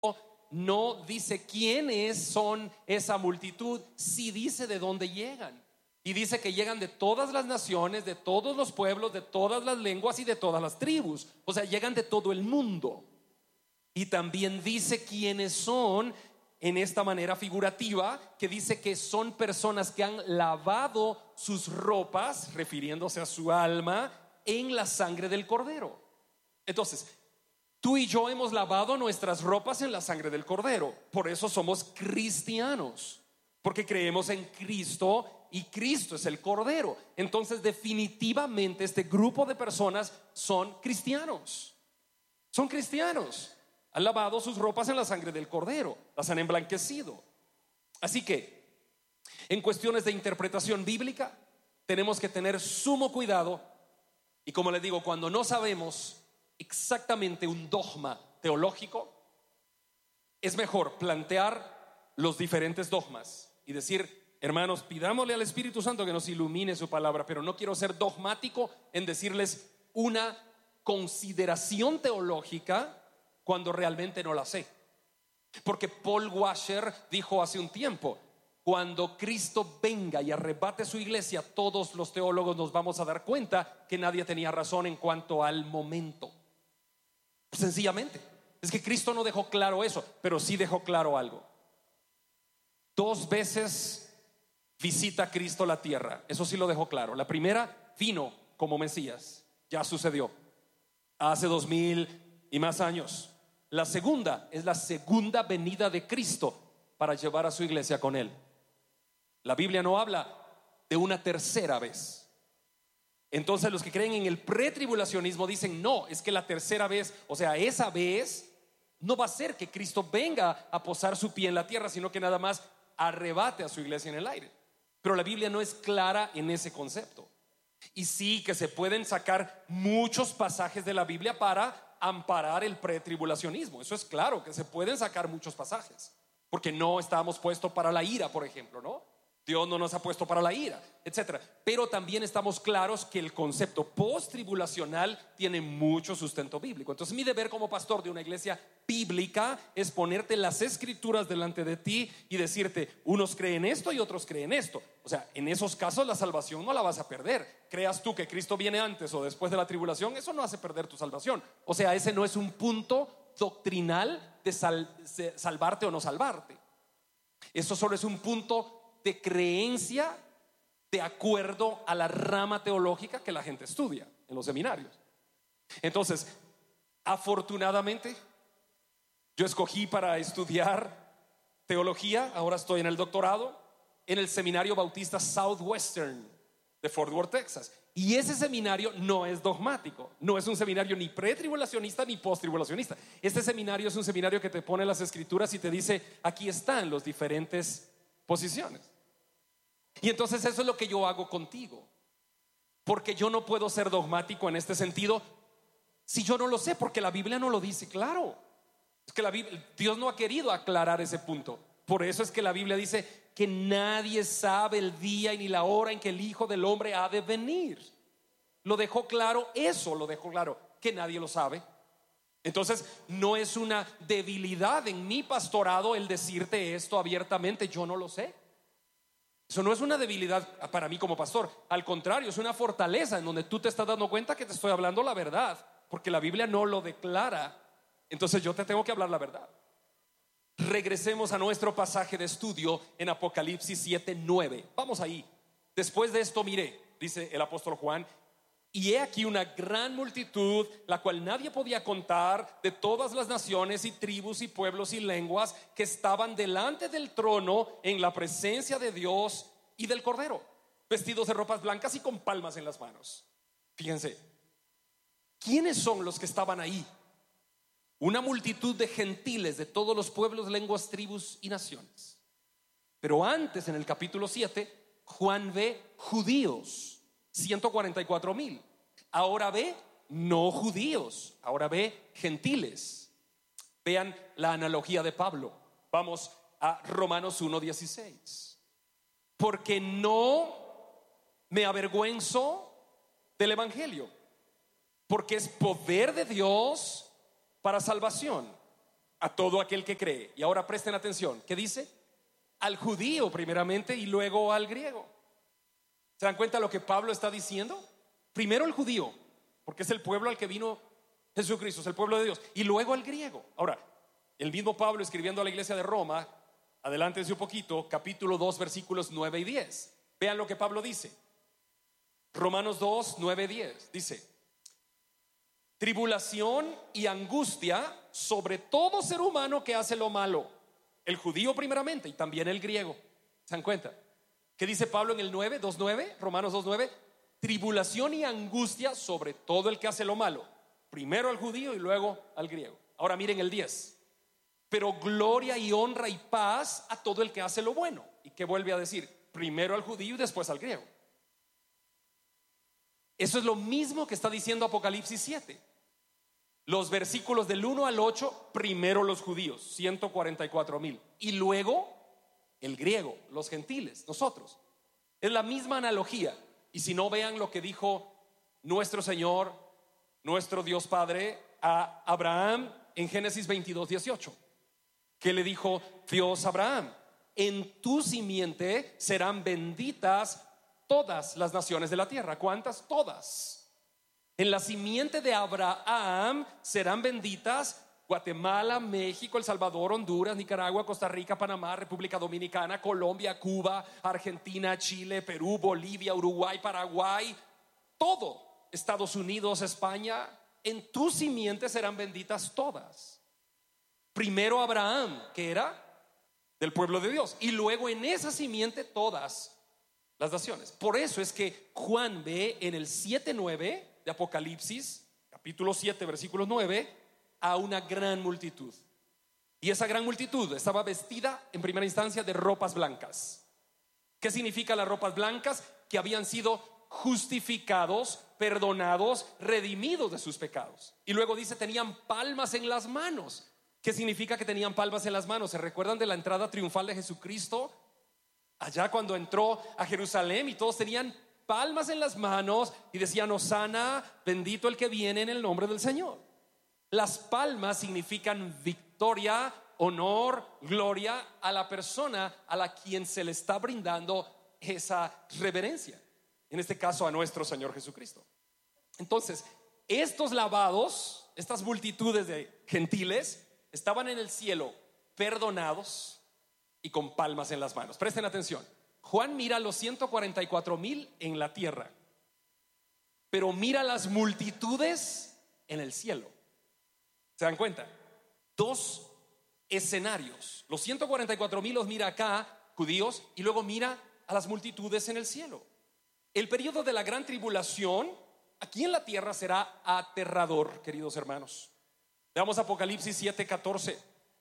no dice quiénes son esa multitud, sí dice de dónde llegan. Y dice que llegan de todas las naciones, de todos los pueblos, de todas las lenguas y de todas las tribus. O sea, llegan de todo el mundo. Y también dice quiénes son en esta manera figurativa, que dice que son personas que han lavado sus ropas, refiriéndose a su alma, en la sangre del Cordero. Entonces, tú y yo hemos lavado nuestras ropas en la sangre del Cordero. Por eso somos cristianos, porque creemos en Cristo y Cristo es el Cordero. Entonces, definitivamente este grupo de personas son cristianos. Son cristianos. Han lavado sus ropas en la sangre del Cordero, las han emblanquecido. Así que, en cuestiones de interpretación bíblica, tenemos que tener sumo cuidado. Y como les digo, cuando no sabemos exactamente un dogma teológico, es mejor plantear los diferentes dogmas y decir: hermanos, pidámosle al Espíritu Santo que nos ilumine su palabra, pero no quiero ser dogmático en decirles una consideración teológica cuando realmente no la sé. Porque Paul Washer dijo hace un tiempo: cuando Cristo venga y arrebate su iglesia, todos los teólogos nos vamos a dar cuenta que nadie tenía razón en cuanto al momento. Sencillamente, es que Cristo no dejó claro eso, pero sí dejó claro algo. 2 veces visita a Cristo la tierra, eso sí lo dejó claro. La primera, vino como Mesías, ya sucedió hace 2000 y más años. La segunda es la segunda venida de Cristo para llevar a su iglesia con él. La Biblia no habla de una tercera vez. Entonces los que creen en el pretribulacionismo dicen: no, es que la tercera vez, o sea, esa vez no va a ser que Cristo venga a posar su pie en la tierra, sino que nada más arrebate a su iglesia en el aire. Pero la Biblia no es clara en ese concepto. Y sí que se pueden sacar muchos pasajes de la Biblia para amparar el pretribulacionismo. Eso es claro, que se pueden sacar muchos pasajes, porque no estábamos puestos para la ira, por ejemplo, ¿no? Dios no nos ha puesto para la ira, etcétera. Pero también estamos claros que el concepto post-tribulacional tiene mucho sustento bíblico. Entonces mi deber como pastor de una iglesia bíblica es ponerte las escrituras delante de ti y decirte: unos creen esto y otros creen esto. O sea, en esos casos la salvación no la vas a perder. Creas tú que Cristo viene antes o después de la tribulación, eso no hace perder tu salvación. O sea, ese no es un punto doctrinal de salvarte o no salvarte. Eso solo es un punto de creencia de acuerdo a la rama teológica que la gente estudia en los seminarios. Entonces, afortunadamente, yo escogí para estudiar teología, ahora estoy en el doctorado, en el Seminario Bautista Southwestern de Fort Worth, Texas. Y ese seminario no es dogmático, no es un seminario ni pretribulacionista ni posttribulacionista. Este seminario es un seminario que te pone las escrituras y te dice: aquí están los diferentes posiciones. Y entonces eso es lo que yo hago contigo, porque yo no puedo ser dogmático en este sentido si yo no lo sé, porque la Biblia no lo dice claro. Es que Dios no ha querido aclarar ese punto. Por eso es que la Biblia dice que nadie sabe el día y ni la hora en que el Hijo del Hombre ha de venir. Lo dejó claro, eso lo dejó claro, que nadie lo sabe. Entonces no es una debilidad en mi pastorado el decirte esto abiertamente: yo no lo sé. Eso no es una debilidad para mí como pastor. Al contrario, es una fortaleza en donde tú te estás dando cuenta que te estoy hablando la verdad, porque la Biblia no lo declara. Entonces yo te tengo que hablar la verdad. Regresemos a nuestro pasaje de estudio en Apocalipsis 7:9. Vamos ahí. Después de esto miré, dice el apóstol Juan, y he aquí una gran multitud, la cual nadie podía contar, de todas las naciones y tribus y pueblos y lenguas, que estaban delante del trono en la presencia de Dios y del Cordero, vestidos de ropas blancas y con palmas en las manos. Fíjense, ¿quiénes son los que estaban ahí? Una multitud de gentiles de todos los pueblos, lenguas, tribus y naciones. Pero antes, en el capítulo 7, Juan ve judíos, 144,000. Ahora ve no judíos, ahora ve gentiles. Vean la analogía de Pablo. Vamos a Romanos 1:16. Porque no me avergüenzo del evangelio, porque es poder de Dios para salvación a todo aquel que cree. Y ahora presten atención, ¿qué dice? Al judío primeramente y luego al griego. ¿Se dan cuenta lo que Pablo está diciendo? Primero el judío, porque es el pueblo al que vino Jesucristo, es el pueblo de Dios, y luego al griego. Ahora, el mismo Pablo escribiendo a la iglesia de Roma, adelántense un poquito, capítulo 2, versículos 9 y 10. Vean lo que Pablo dice. Romanos 2, 9 y 10. Dice: tribulación y angustia sobre todo ser humano que hace lo malo, el judío primeramente y también el griego. ¿Se dan cuenta? ¿Qué dice Pablo en el 9, 2:9? Romanos 2:9. Tribulación y angustia sobre todo el que hace lo malo, primero al judío y luego al griego. Ahora miren el 10. Pero gloria y honra y paz a todo el que hace lo bueno. ¿Y qué vuelve a decir? Primero al judío y después al griego. Eso es lo mismo que está diciendo Apocalipsis 7. Los versículos del 1 al 8, primero los judíos, 144,000, y luego el griego, los gentiles, nosotros. Es la misma analogía. Y si no, vean lo que dijo nuestro Señor, nuestro Dios Padre, a Abraham en Génesis 22:18. ¿Qué le dijo Dios a Abraham? En tu simiente serán benditas todas las naciones de la tierra. ¿Cuántas? Todas. En la simiente de Abraham serán benditas Guatemala, México, El Salvador, Honduras, Nicaragua, Costa Rica, Panamá, República Dominicana, Colombia, Cuba, Argentina, Chile, Perú, Bolivia, Uruguay, Paraguay, todo. Estados Unidos, España. En tu simiente serán benditas todas. Primero Abraham, que era del pueblo de Dios, y luego en esa simiente todas las naciones. Por eso es que Juan ve en el 7:9 de Apocalipsis, capítulo 7, versículo 9, a una gran multitud. Y esa gran multitud estaba vestida en primera instancia de ropas blancas. ¿Qué significa las ropas blancas? Que habían sido justificados, perdonados, redimidos de sus pecados. Y luego dice, tenían palmas en las manos. ¿Qué significa que tenían palmas en las manos? ¿Se recuerdan de la entrada triunfal de Jesucristo? Allá cuando entró a Jerusalén y todos tenían palmas en las manos y decían: Hosana, bendito el que viene en el nombre del Señor. Las palmas significan victoria, honor, gloria a la persona a la quien se le está brindando esa reverencia. En este caso a nuestro Señor Jesucristo. Entonces, estos lavados, estas multitudes de gentiles estaban en el cielo perdonados y con palmas en las manos. Presten atención. Juan mira los 144,000 en la tierra, pero mira las multitudes en el cielo. ¿Se dan cuenta? Dos escenarios. Los 144,000 los mira acá, judíos, y luego mira a las multitudes en el cielo. El periodo de la gran tribulación aquí en la tierra será aterrador, queridos hermanos. Veamos Apocalipsis 7:14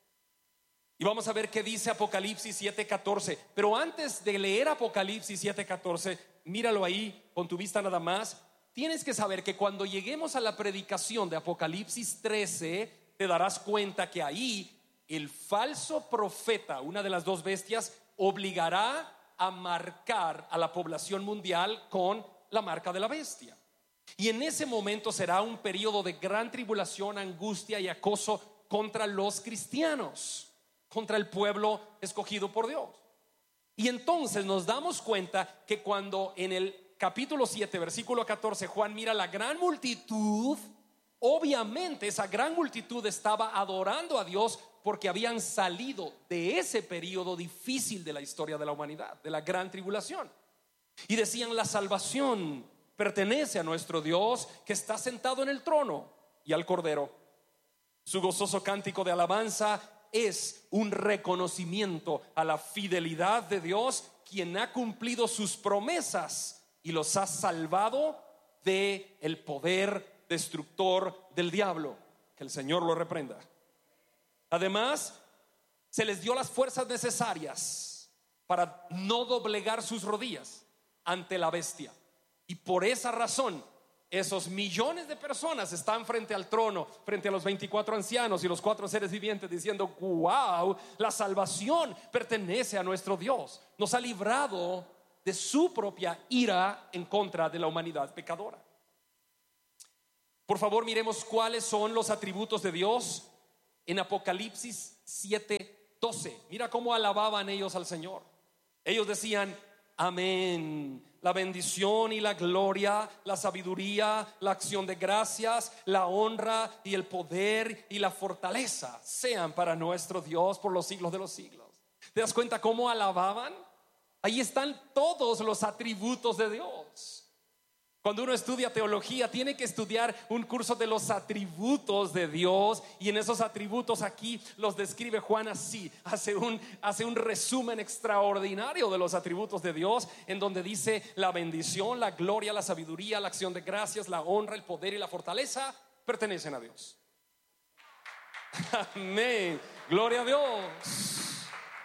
y vamos a ver qué dice Apocalipsis 7:14. Pero antes de leer Apocalipsis 7:14, míralo ahí con tu vista nada más. Tienes que saber que cuando lleguemos a la predicación de Apocalipsis 13, te darás cuenta que ahí el falso profeta, una de las dos bestias, obligará a marcar a la población mundial con la marca de la bestia. Y en ese momento será un periodo de gran tribulación, angustia y acoso contra los cristianos, contra el pueblo escogido por Dios. Y entonces nos damos cuenta que cuando en el capítulo 7, versículo 14, Juan mira la gran multitud, obviamente esa gran multitud estaba adorando a Dios porque habían salido de ese periodo difícil de la historia de la humanidad, de la gran tribulación. Y decían: la salvación pertenece a nuestro Dios que está sentado en el trono y al Cordero. Su gozoso cántico de alabanza es un reconocimiento a la fidelidad de Dios, quien ha cumplido sus promesas y los ha salvado de el poder destructor del diablo. Que el Señor lo reprenda. Además, se les dio las fuerzas necesarias para no doblegar sus rodillas ante la bestia. Y por esa razón, esos millones de personas están frente al trono, frente a los 24 ancianos y los 4 seres vivientes, diciendo: wow, la salvación pertenece a nuestro Dios. Nos ha librado de su propia ira en contra de la humanidad pecadora. Por favor, miremos cuáles son los atributos de Dios En Apocalipsis 7:12, mira cómo alababan ellos al Señor. Ellos decían: amén, la bendición y la gloria, la sabiduría, la acción de gracias, la honra y el poder y la fortaleza sean para nuestro Dios por los siglos de los siglos. ¿Te das cuenta cómo alababan? Ahí están todos los atributos de Dios. Cuando uno estudia teología, tiene que estudiar un curso de los atributos de Dios, y en esos atributos aquí los describe Juan así. Hace un resumen extraordinario de los atributos de Dios, en donde dice: la bendición, la gloria, la sabiduría, la acción de gracias, la honra, el poder y la fortaleza pertenecen a Dios. Amén, gloria a Dios.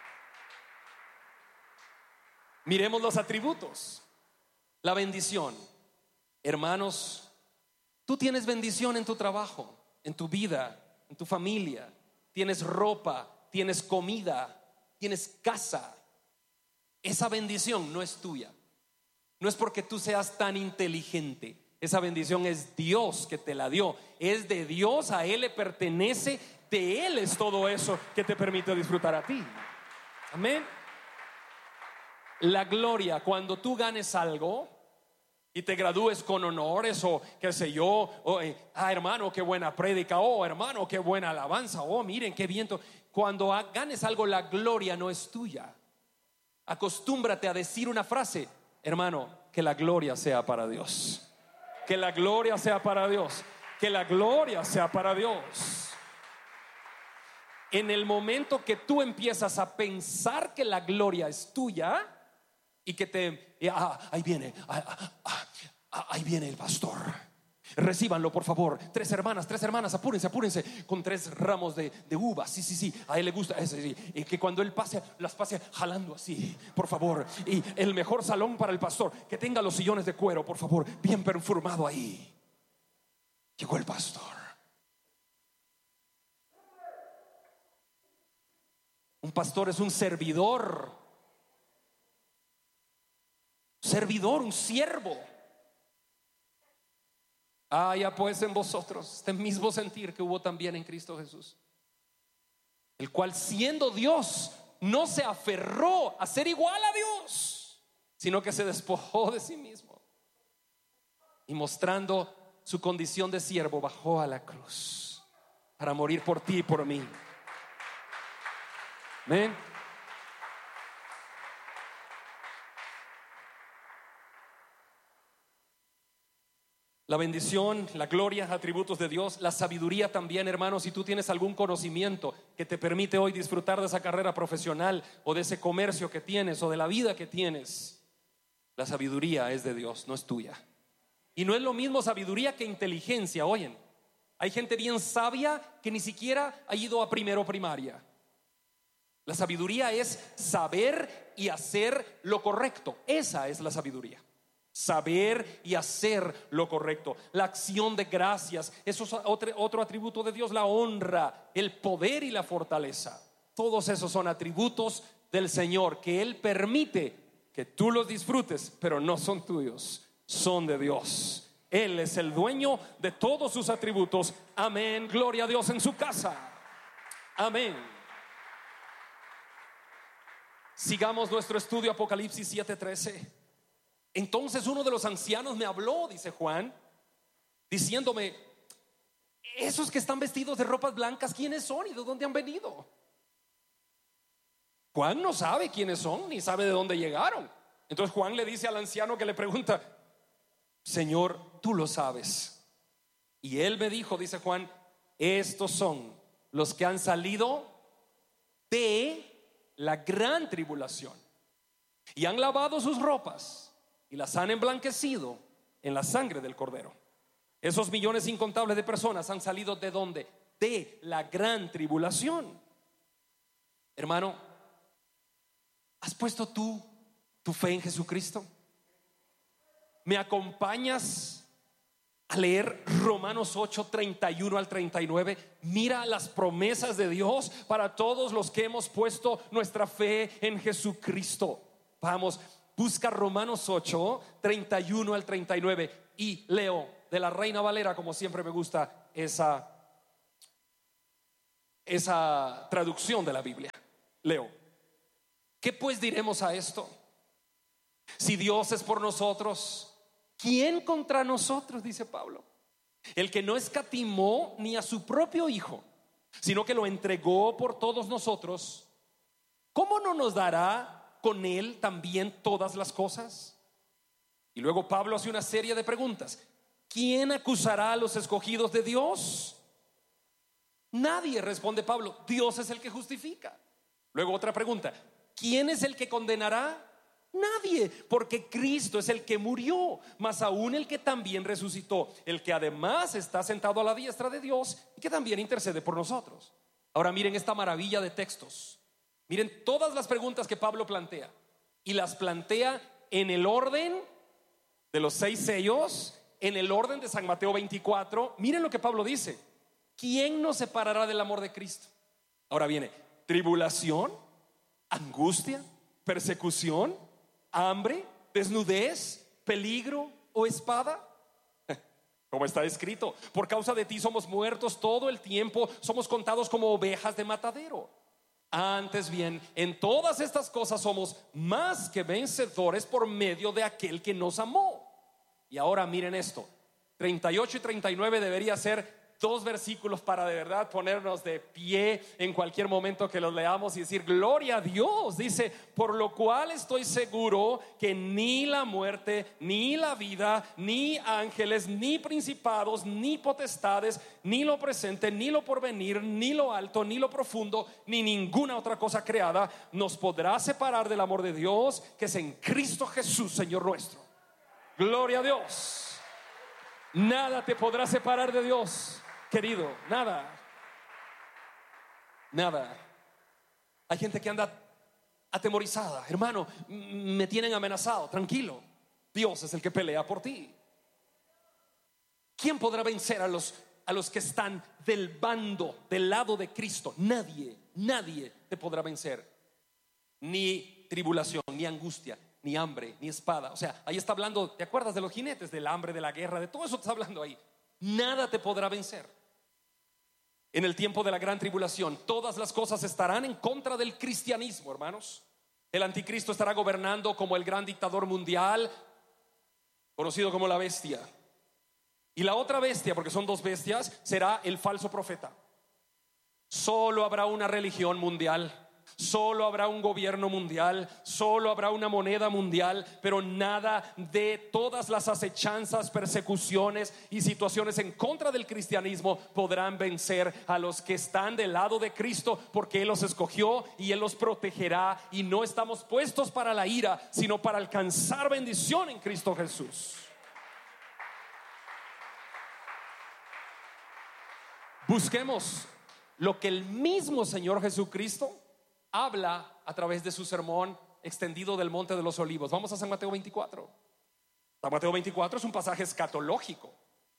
Miremos los atributos. La bendición. Hermanos, tú tienes bendición en tu trabajo, en tu vida, en tu familia. Tienes ropa, tienes comida, tienes casa. Esa bendición no es tuya. No es porque tú seas tan inteligente. Esa bendición es Dios que te la dio. Es de Dios, a Él le pertenece. De Él es todo eso que te permite disfrutar a ti. Amén. La gloria, cuando tú ganes algo y te gradúes con honores, o qué sé yo, hermano, qué buena prédica, hermano, qué buena alabanza, miren qué viento. Cuando ganes algo, la gloria no es tuya. Acostúmbrate a decir una frase: hermano, que la gloria sea para Dios. Que la gloria sea para Dios. Que la gloria sea para Dios. En el momento que tú empiezas a pensar que la gloria es tuya, y que ahí viene, ahí viene el pastor, recíbanlo por favor, tres hermanas, apúrense con 3 ramos de uvas, sí, a él le gusta ese, sí. Y que cuando él pase, las pase jalando así, por favor. Y el mejor salón para el pastor, que tenga los sillones de cuero, por favor, bien perfumado ahí. Llegó el pastor. Un pastor es un servidor, un siervo. Ya pues en vosotros este mismo sentir que hubo también en Cristo Jesús, el cual, siendo Dios, no se aferró a ser igual a Dios, sino que se despojó de sí mismo, y mostrando su condición de siervo, bajó a la cruz para morir por ti y por mí. Amén. La bendición, la gloria, atributos de Dios. La sabiduría también, hermanos. Si tú tienes algún conocimiento que te permite hoy disfrutar de esa carrera profesional, o de ese comercio que tienes, o de la vida que tienes, la sabiduría es de Dios, no es tuya. Y no es lo mismo sabiduría que inteligencia. Oyen, hay gente bien sabia que ni siquiera ha ido a primero primaria. La sabiduría es saber y hacer lo correcto. Esa es la sabiduría. Saber y hacer lo correcto. La acción de gracias, eso es otro atributo de Dios. La honra, el poder y la fortaleza. Todos esos son atributos del Señor, que Él permite que tú los disfrutes, pero no son tuyos, son de Dios. Él es el dueño de todos sus atributos. Amén, gloria a Dios en su casa. Amén. Sigamos nuestro estudio. Apocalipsis 7:13. Entonces uno de los ancianos me habló, dice Juan, diciéndome: esos que están vestidos de ropas blancas, ¿quiénes son y de dónde han venido? Juan no sabe quiénes son, ni sabe de dónde llegaron. Entonces Juan le dice al anciano que le pregunta: Señor, tú lo sabes. Y él me dijo, dice Juan: estos son los que han salido de la gran tribulación y han lavado sus ropas y las han emblanquecido en la sangre del Cordero. Esos millones incontables de personas han salido ¿de dónde? De la gran tribulación. Hermano, ¿has puesto tú tu fe en Jesucristo? ¿Me acompañas a leer Romanos 8:31 al 39? Mira las promesas de Dios para todos los que hemos puesto nuestra fe en Jesucristo. Vamos, busca Romanos 8:31 al 39 y leo de la Reina Valera, como siempre me gusta esa esa traducción de la Biblia. Leo: ¿qué pues diremos a esto? Si Dios es por nosotros, ¿quién contra nosotros? Dice Pablo. El que no escatimó ni a su propio Hijo, sino que lo entregó por todos nosotros, ¿cómo no nos dará con él también todas las cosas? Y luego Pablo hace una serie de preguntas. ¿Quién acusará a los escogidos de Dios? Nadie, responde Pablo. Dios es el que justifica. Luego otra pregunta: ¿quién es el que condenará? Nadie, porque Cristo es el que murió, más aún el que también resucitó, el que además está sentado a la diestra de Dios y que también intercede por nosotros. Ahora miren esta maravilla de textos. Miren todas las preguntas que Pablo plantea, y las plantea en el orden de los 6 sellos, en el orden de San Mateo 24. Miren lo que Pablo dice: ¿quién nos separará del amor de Cristo? Ahora viene tribulación, angustia, persecución, hambre, desnudez, peligro o espada. Como está escrito: por causa de ti somos muertos todo el tiempo, somos contados como ovejas de matadero. Antes bien, en todas estas cosas somos más que vencedores por medio de aquel que nos amó. Y ahora miren esto: 38 y 39 debería ser 2 versículos para de verdad ponernos de pie en cualquier momento que los leamos y decir gloria a Dios. Dice: por lo cual estoy seguro que ni la muerte, ni la vida, ni ángeles, ni principados, ni potestades, ni lo presente, ni lo porvenir, ni lo alto, ni lo profundo, ni ninguna otra cosa creada nos podrá separar del amor de Dios que es en Cristo Jesús, Señor nuestro. Gloria a Dios. Nada te podrá separar de Dios, querido, nada. Nada. Hay gente que anda atemorizada. Hermano, me tienen amenazado. Tranquilo, Dios es el que pelea por ti. ¿Quién podrá vencer a los que están del bando, del lado de Cristo? Nadie te podrá vencer. Ni tribulación, ni angustia, ni hambre, ni espada. O sea, ahí está hablando, ¿te acuerdas de los jinetes? Del hambre, de la guerra, de todo eso está hablando ahí. Nada te podrá vencer. En el tiempo de la gran tribulación, todas las cosas estarán en contra del cristianismo, hermanos. El anticristo estará gobernando como el gran dictador mundial, conocido como la bestia. Y la otra bestia, porque son 2 bestias, será el falso profeta. Solo habrá una religión mundial, solo habrá un gobierno mundial, solo habrá una moneda mundial, pero nada de todas las acechanzas, persecuciones y situaciones en contra del cristianismo podrán vencer a los que están del lado de Cristo, porque Él los escogió y Él los protegerá. Y no estamos puestos para la ira, sino para alcanzar bendición en Cristo Jesús. Busquemos lo que el mismo Señor Jesucristo habla a través de su sermón extendido del Monte de los Olivos. Vamos a San Mateo 24. San Mateo 24 es un pasaje escatológico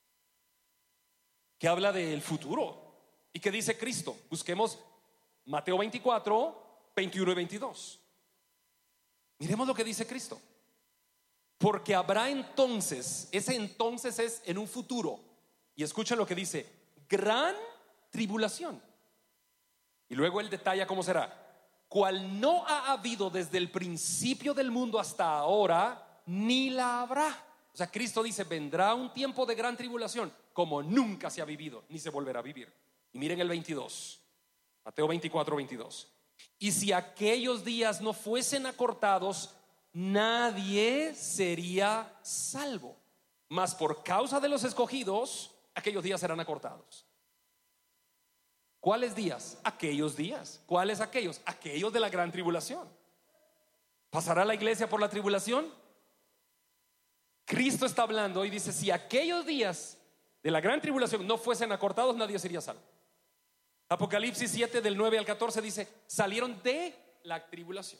que habla del futuro. ¿Y qué dice Cristo? Busquemos Mateo 24, 21 y 22. Miremos lo que dice Cristo. Porque habrá entonces, ese entonces es en un futuro, y escuchen lo que dice: gran tribulación. Y luego él detalla cómo será: cual no ha habido desde el principio del mundo hasta ahora, ni la habrá. O sea, Cristo dice: vendrá un tiempo de gran tribulación como nunca se ha vivido, ni se volverá a vivir. Y miren el 22, Mateo 24, 22. Y si aquellos días no fuesen acortados, nadie sería salvo. Mas por causa de los escogidos, aquellos días serán acortados. ¿Cuáles días? Aquellos días. ¿Cuáles aquellos? Aquellos de la gran tribulación. ¿Pasará la iglesia por la tribulación? Cristo está hablando y dice: si aquellos días de la gran tribulación no fuesen acortados, nadie sería salvo. Apocalipsis 7 del 9 al 14 dice: salieron de la tribulación.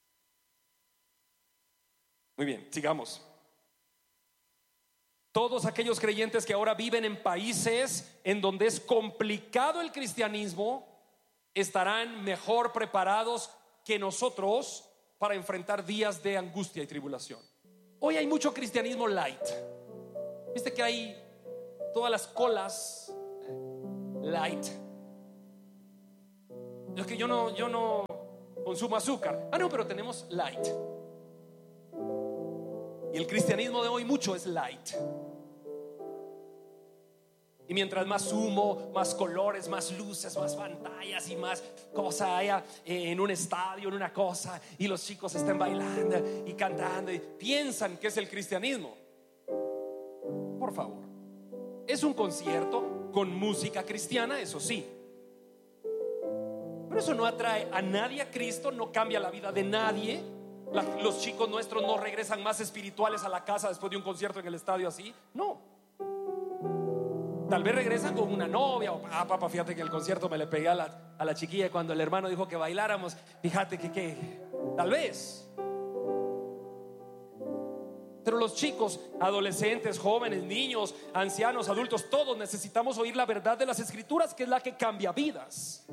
Muy bien, sigamos. Todos aquellos creyentes que ahora viven en países en donde es complicado el cristianismo estarán mejor preparados que nosotros para enfrentar días de angustia y tribulación. Hoy hay mucho cristianismo light. Viste que hay todas las colas light. Es que yo no consumo azúcar. Ah, no, pero tenemos light. Y el cristianismo de hoy mucho es light. Y mientras más humo, más colores, más luces, más pantallas y más cosa haya en un estadio, en una cosa, y los chicos estén bailando y cantando y piensan que es el cristianismo. Por favor, es un concierto con música cristiana, eso sí, pero eso no atrae a nadie a Cristo, no cambia la vida de nadie. Los chicos nuestros no regresan más espirituales a la casa después de un concierto en el estadio así. No. Tal vez regresan con una novia o papá, fíjate que el concierto me le pegué a la chiquilla cuando el hermano dijo que bailáramos. Fíjate que tal vez. Pero los chicos, adolescentes, jóvenes, niños, ancianos, adultos, todos necesitamos oír la verdad de las escrituras, que es la que cambia vidas.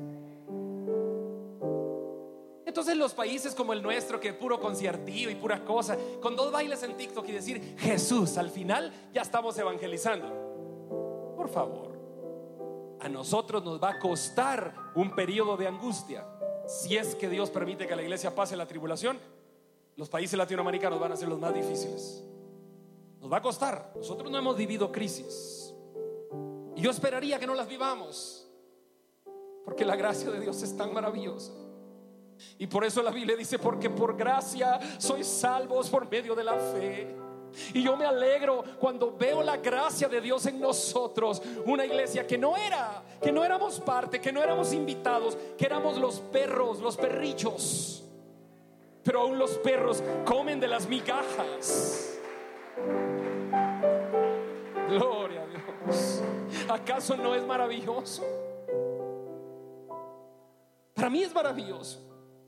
Entonces los países como el nuestro, que puro conciertillo y pura cosa, con 2 bailes en TikTok y decir Jesús, al final ya estamos evangelizando. Por favor, a nosotros nos va a costar un periodo de angustia. Si es que Dios permite que la iglesia pase la tribulación, los países latinoamericanos van a ser los más difíciles. Nos va a costar. Nosotros no hemos vivido crisis, y yo esperaría que no las vivamos, porque la gracia de Dios es tan maravillosa. Y por eso la Biblia dice: porque por gracia sois salvos por medio de la fe. Y yo me alegro cuando veo la gracia de Dios en nosotros. Una iglesia que no éramos parte, que no éramos invitados, que éramos los perros, los perrillos. Pero aún los perros comen de las migajas. Gloria a Dios. ¿Acaso no es maravilloso? Para mí es maravilloso.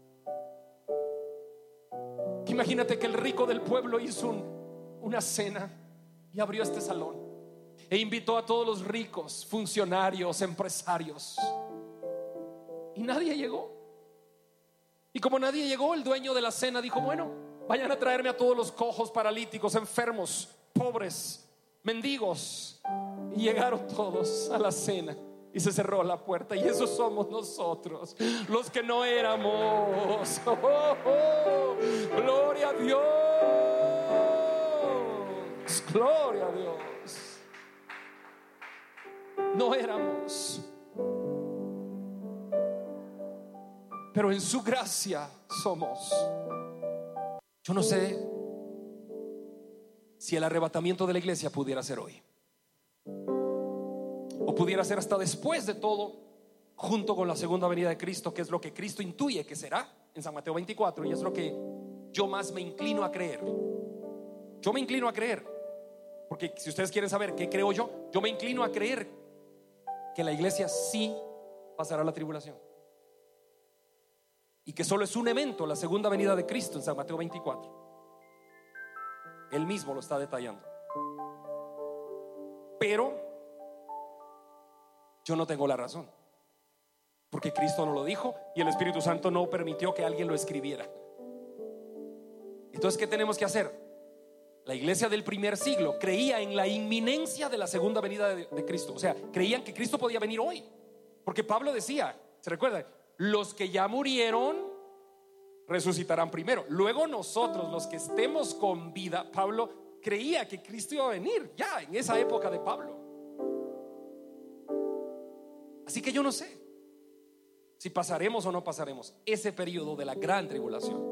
Imagínate que el rico del pueblo hizo una cena y abrió este salón e invitó a todos los ricos, funcionarios, empresarios, y nadie llegó. Y como nadie llegó, el dueño de la cena dijo: bueno, vayan a traerme a todos los cojos, paralíticos, enfermos, pobres, mendigos. Y llegaron todos a la cena y se cerró la puerta. Y esos somos nosotros, los que no éramos. Gloria a Dios. Gloria a Dios. No éramos, pero en su gracia somos. Yo no sé si el arrebatamiento de la iglesia pudiera ser hoy, o pudiera ser hasta después de todo, junto con la segunda venida de Cristo, que es lo que Cristo intuye que será en San Mateo 24, y es lo que yo más me inclino a creer. Yo me inclino a creer, porque si ustedes quieren saber qué creo yo me inclino a creer que la iglesia sí pasará la tribulación, y que solo es un evento, la segunda venida de Cristo en San Mateo 24. Él mismo lo está detallando. Pero yo no tengo la razón, porque Cristo no lo dijo y el Espíritu Santo no permitió que alguien lo escribiera. Entonces, ¿qué tenemos que hacer? La iglesia del primer siglo creía en la inminencia de la segunda venida de Cristo. O sea, creían que Cristo podía venir hoy, porque Pablo decía, ¿se recuerdan? Los que ya murieron resucitarán primero, luego nosotros, los que estemos con vida. Pablo creía que Cristo iba a venir ya en esa época de Pablo. Así que yo no sé si pasaremos o no pasaremos ese periodo de la gran tribulación,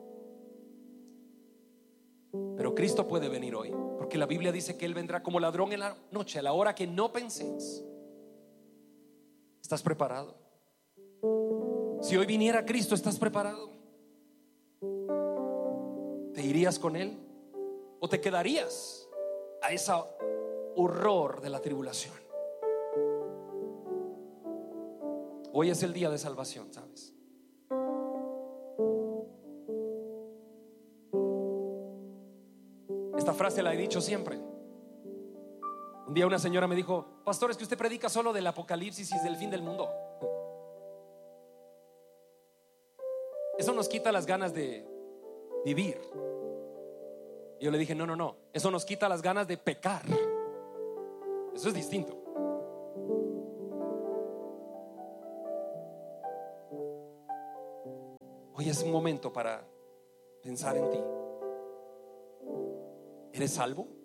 pero Cristo puede venir hoy, porque la Biblia dice que Él vendrá como ladrón en la noche, a la hora que no penséis. ¿Estás preparado? Si hoy viniera Cristo, ¿estás preparado? ¿Te irías con Él o te quedarías a ese horror de la tribulación? Hoy es el día de salvación, ¿sabes? Esta frase la he dicho siempre. Un día una señora me dijo: pastor, es que usted predica solo del apocalipsis y del fin del mundo. Eso nos quita las ganas de vivir. Y yo le dije: no, eso nos quita las ganas de pecar. Eso es distinto. Hoy es un momento para pensar en ti. ¿Eres salvo?